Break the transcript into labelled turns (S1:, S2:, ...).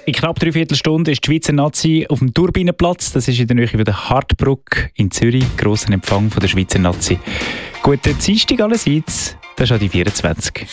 S1: In knapp 3/4 Stunde ist die Schweizer Nazi auf dem Turbinenplatz. Das ist in der Nähe von der Hartbrücke in Zürich. Grosser Empfang von der Schweizer Nazi. Guten Dienstag allerseits. Das ist auch die 24.